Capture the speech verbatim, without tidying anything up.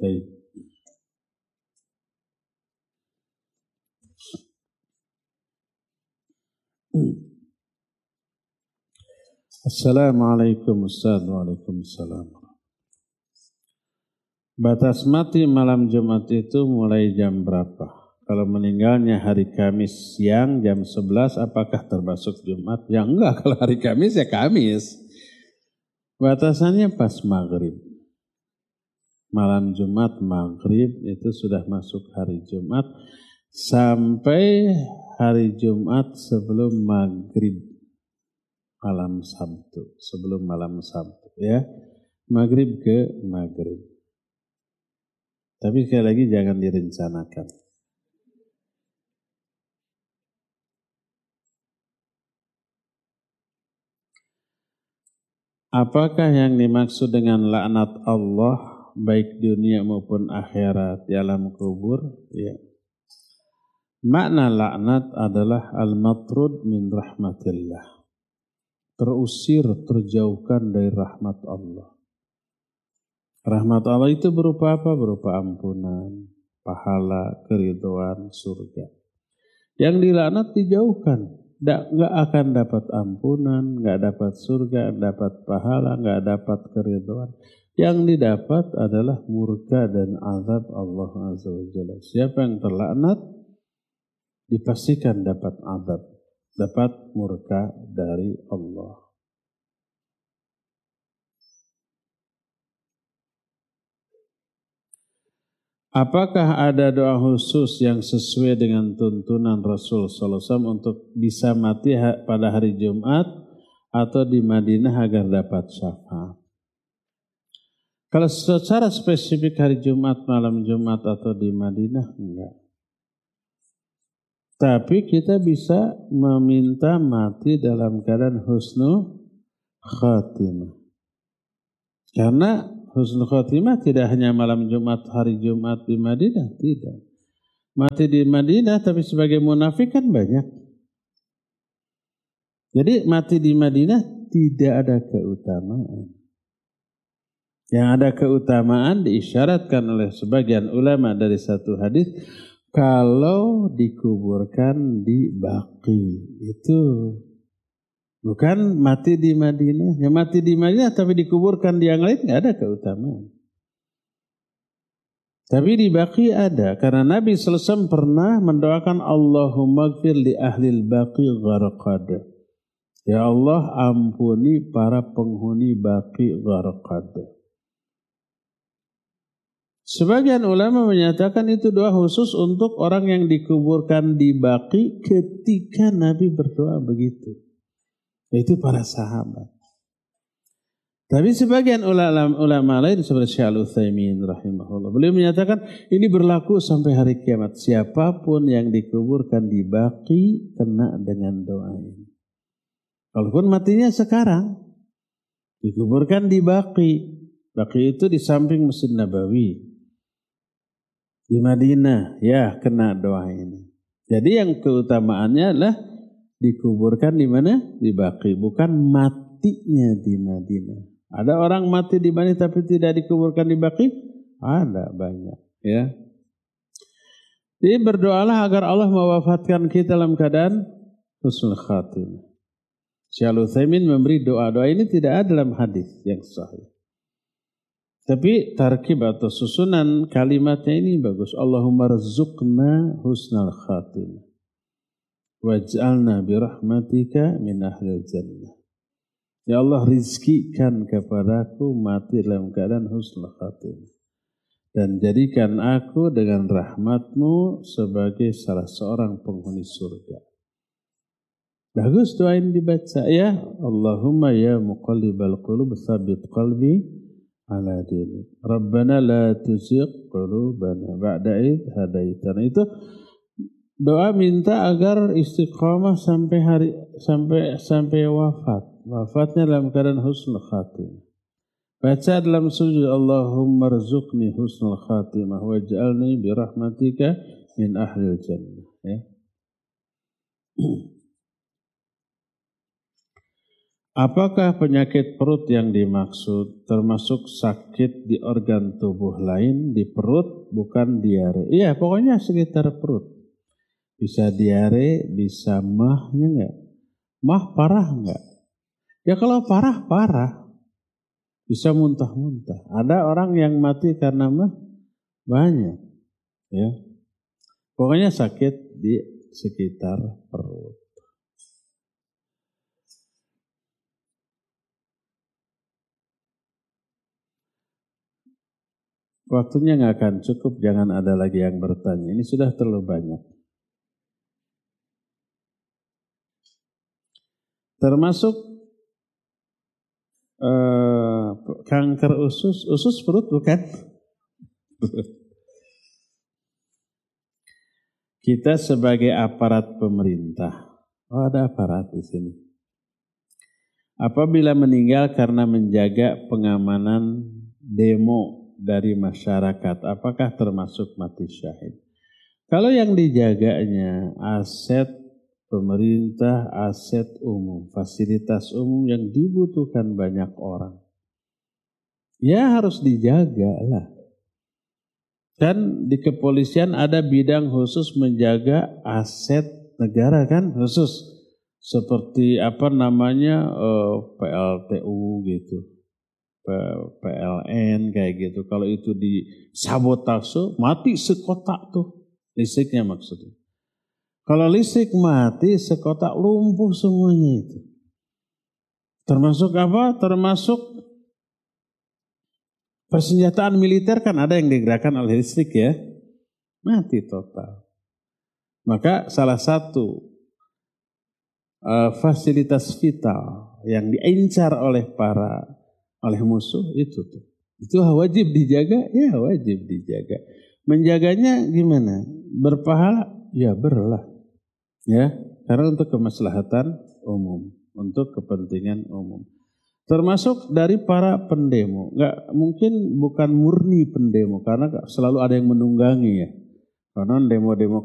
Baik. Assalamualaikum Ustaz. Waalaikumsalam. Batas mati malam Jumat itu mulai jam berapa? Kalau meninggalnya hari Kamis siang jam sebelas, apakah termasuk Jumat? Ya enggak, kalau hari Kamis ya Kamis. Batasannya pas maghrib. Malam Jumat maghrib itu sudah masuk hari Jumat sampai hari Jumat sebelum maghrib malam Sabtu, sebelum malam Sabtu ya, maghrib ke maghrib. Tapi sekali lagi jangan direncanakan. Apakah yang dimaksud dengan laknat Allah baik dunia maupun akhirat di alam kubur? Ya. Makna laknat adalah al-matrud min rahmatillah. Terusir, terjauhkan dari rahmat Allah. Rahmat Allah itu berupa apa? Berupa ampunan, pahala, keridhaan, surga. Yang dilaknat dijauhkan. Nggak akan dapat ampunan, nggak dapat surga, dapat pahala, nggak dapat keridhaan. Yang didapat adalah murka dan azab Allah Azza wa Jalla. Siapa yang terlaknat dipastikan dapat azab, dapat murka dari Allah. Apakah ada doa khusus yang sesuai dengan tuntunan Rasul sallallahu alaihi wasallam untuk bisa mati pada hari Jumat atau di Madinah agar dapat syafaat? Kalau secara spesifik hari Jumat, malam Jumat atau di Madinah, enggak. Tapi kita bisa meminta mati dalam keadaan husnul khatimah. Karena husnul khatimah tidak hanya malam Jumat, hari Jumat di Madinah, tidak. Mati di Madinah tapi sebagai munafik kan banyak. Jadi mati di Madinah tidak ada keutamaan. Yang ada keutamaan diisyaratkan oleh sebagian ulama dari satu hadis, kalau dikuburkan di Baqi itu bukan mati di Madinah. Yang mati di Madinah tapi dikuburkan di yang lain nggak ada keutamaan. Tapi di Baqi ada, karena Nabi sallallahu alaihi wasallam pernah mendoakan Allahumma gfir li ahlil Baqi gharqad. Ya Allah, ampuni para penghuni Baqi gharqad. Sebagian ulama menyatakan itu doa khusus untuk orang yang dikuburkan di Baqi ketika Nabi berdoa begitu. Yaitu para sahabat. Tapi sebagian ulama, ulama lain seperti Syekh Al-Utsaimin rahimahullah, beliau menyatakan ini berlaku sampai hari kiamat. Siapapun yang dikuburkan di Baqi kena dengan doa ini. Walaupun matinya sekarang, dikuburkan di Baqi. Baqi itu di samping Masjid Nabawi. Di Madinah, ya kena doa ini. Jadi yang keutamaannya adalah dikuburkan di mana? Di Baqi, bukan matinya di Madinah. Ada orang mati di Madinah tapi tidak dikuburkan di Baqi? Ada banyak, ya. Jadi berdoalah agar Allah mewafatkan kita dalam keadaan husnul khatimah. Syekh Al-Utsaimin memberi doa-doa ini tidak ada dalam hadis yang sahih. Tapi tarkib atau susunan kalimatnya ini bagus. Allahumma rzuqna husnal khatimah. Waj'alna birahmatika min ahlil jannah. Ya Allah, rizkikan kepadaku mati dalam keadaan husnul khatimah. Dan jadikan aku dengan rahmatmu sebagai salah seorang penghuni surga. Bagus doa ini dibaca ya. Allahumma ya muqallibal qulub tsabbit qalbi ala dinik. Rabbana la tuzigh qulubana ba'da idh hadaitana. Itu doa minta agar istiqamah sampai hari sampai sampai wafat. Wafatnya dalam keadaan husnul khatimah. Baca dalam sujud Allahumma rzuqni husnul khatimah waj'alni bi rahmatika min ahlil jannah ya. Apakah penyakit perut yang dimaksud termasuk sakit di organ tubuh lain di perut, bukan diare? Iya, pokoknya sekitar perut. Bisa diare, bisa mahnya enggak? Mah parah enggak? Ya kalau parah, parah. Bisa muntah-muntah. Ada orang yang mati karena mah banyak. Ya. Pokoknya sakit di sekitar perut. Waktunya nggak akan cukup, jangan ada lagi yang bertanya. Ini sudah terlalu banyak. Termasuk eh, kanker usus, usus perut bukan? Kita sebagai aparat pemerintah, oh ada aparat di sini. Apabila meninggal karena menjaga pengamanan demo dari masyarakat, apakah termasuk mati syahid? Kalau yang dijaganya aset pemerintah, aset umum, fasilitas umum yang dibutuhkan banyak orang, ya harus dijaga lah. Dan di kepolisian ada bidang khusus menjaga aset negara kan, khusus seperti apa namanya P L T U gitu. P L N kayak gitu. Kalau itu disabotase, mati sekotak tuh listriknya maksudnya. Kalau listrik mati, sekotak lumpuh semuanya itu. Termasuk apa? Termasuk persenjataan militer kan ada yang digerakkan oleh listrik ya. Mati total. Maka salah satu uh, fasilitas vital yang diincar oleh para oleh musuh itu tuh. Itu wajib dijaga, ya wajib dijaga. Menjaganya gimana? Berpahala? Ya berlah. Ya, karena untuk kemaslahatan umum, untuk kepentingan umum. Termasuk dari para pendemo. Enggak mungkin bukan murni pendemo karena selalu ada yang menunggangi ya. Karena demo-demo